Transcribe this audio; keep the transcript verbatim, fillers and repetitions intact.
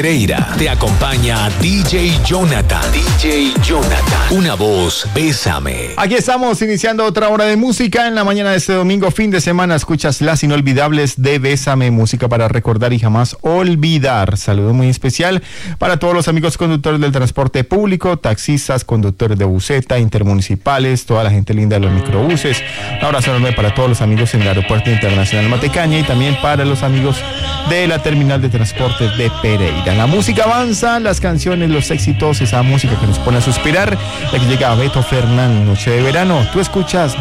Pereira, te acompaña D J Jonathan. D J Jonathan, una voz, bésame. Aquí estamos iniciando otra hora de música. En la mañana de este domingo, fin de semana, escuchas las inolvidables de Bésame, música para recordar y jamás olvidar. Saludo muy especial para todos los amigos conductores del transporte público, taxistas, conductores de buseta, intermunicipales, toda la gente linda de los microbuses. Un abrazo enorme para todos los amigos en el Aeropuerto Internacional Matecaña y también para los amigos de la Terminal de Transportes de Pereira. La música avanza, las canciones, los éxitos, esa música que nos pone a suspirar. La que llega a Beto Fernán, Noche de Verano. Tú escuchas